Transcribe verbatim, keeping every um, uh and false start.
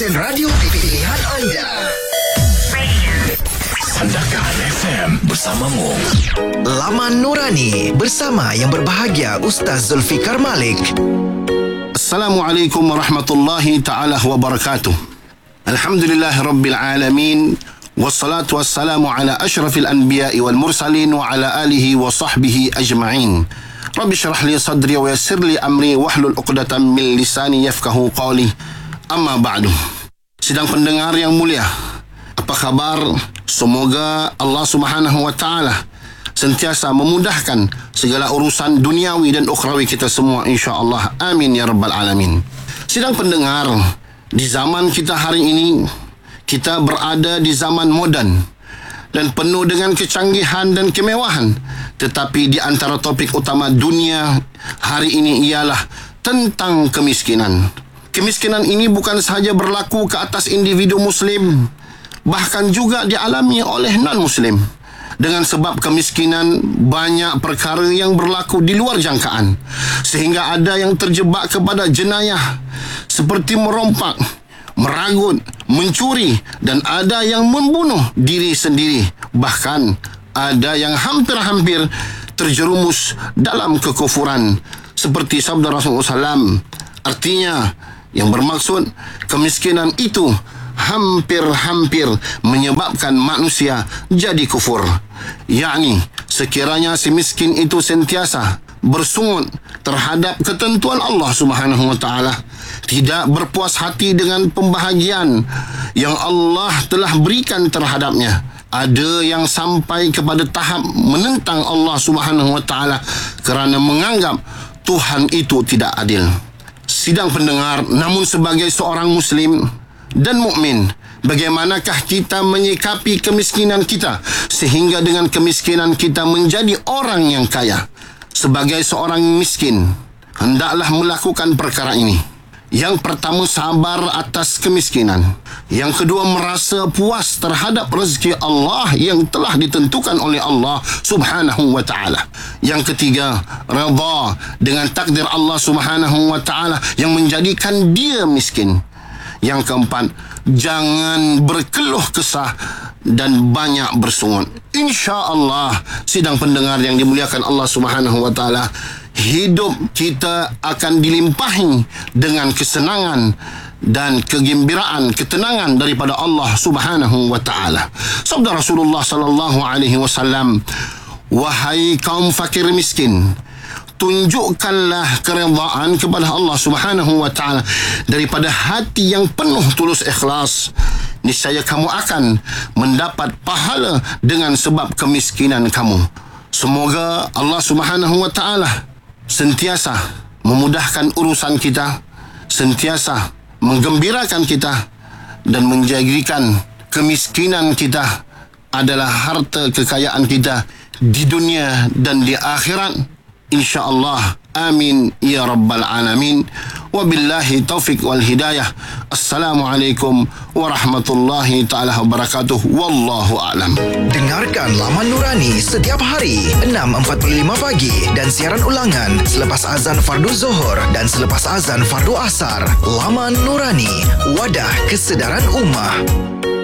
Stesen radio pilihan anda. Sandakan F M bersamamu. Laman Nurani bersama yang berbahagia Ustaz Zulfikar Malik. Assalamualaikum warahmatullahi ta'ala wabarakatuh. Alhamdulillah Rabbil Alamin. Wassalatu wassalamu ala ashrafil anbiya'i wal mursalin wa ala alihi wa sahbihi ajma'in. Rabbi syrah li sadri wa yassir li amri wahlul uqdatan min lisani yafqahu qawli. Amma ba'du. Sidang pendengar yang mulia, apa khabar? Semoga Allah Subhanahu wa taala sentiasa memudahkan segala urusan duniawi dan ukhrawi kita semua, insya-Allah. Amin ya rabbal alamin. Sidang pendengar, di zaman kita hari ini, kita berada di zaman moden dan penuh dengan kecanggihan dan kemewahan. Tetapi di antara topik utama dunia hari ini ialah tentang kemiskinan. Kemiskinan ini bukan sahaja berlaku ke atas individu muslim, bahkan juga dialami oleh non-muslim. Dengan sebab kemiskinan, banyak perkara yang berlaku di luar jangkaan, sehingga ada yang terjebak kepada jenayah seperti merompak, meragut, mencuri, dan ada yang membunuh diri sendiri. Bahkan ada yang hampir-hampir terjerumus dalam kekufuran, seperti sabda Rasulullah sallallahu alaihi wasallam. Artinya, yang bermaksud kemiskinan itu hampir-hampir menyebabkan manusia jadi kufur. Yakni, sekiranya si miskin itu sentiasa bersungut terhadap ketentuan Allah Subhanahu wa taala, tidak berpuas hati dengan pembahagian yang Allah telah berikan terhadapnya, ada yang sampai kepada tahap menentang Allah Subhanahu wa taala kerana menganggap Tuhan itu tidak adil. Sidang pendengar, namun sebagai seorang muslim dan mukmin, bagaimanakah kita menyikapi kemiskinan kita sehingga dengan kemiskinan kita menjadi orang yang kaya? Sebagai seorang miskin, hendaklah melakukan perkara ini. Yang pertama, sabar atas kemiskinan. Yang kedua, merasa puas terhadap rezeki Allah yang telah ditentukan oleh Allah Subhanahu wa taala. Yang ketiga, redha dengan takdir Allah Subhanahu wa taala yang menjadikan dia miskin. Yang keempat, jangan berkeluh kesah dan banyak bersungut. Insya-Allah, sidang pendengar yang dimuliakan Allah Subhanahu wa taala, hidup kita akan dilimpahi dengan kesenangan dan kegembiraan, ketenangan daripada Allah Subhanahu wa taala. Sabda Rasulullah sallallahu alaihi wasallam, wahai kaum fakir miskin, tunjukkanlah keredaan kepada Allah Subhanahu wa taala daripada hati yang penuh tulus ikhlas. Niscaya kamu akan mendapat pahala dengan sebab kemiskinan kamu. Semoga Allah Subhanahu wa taala sentiasa memudahkan urusan kita, sentiasa menggembirakan kita, dan menjadikan kemiskinan kita adalah harta kekayaan kita di dunia dan di akhirat, insya-Allah. Amin ya rabbal alamin. Wabillahi taufiq wal hidayah. Assalamualaikum warahmatullahi taala wabarakatuh. Wallahu a'lam. Dengarkan Laman Nurani setiap hari enam empat puluh lima pagi dan siaran ulangan selepas azan fardu Zuhur dan selepas azan fardu Asar. Laman Nurani, wadah kesedaran ummah.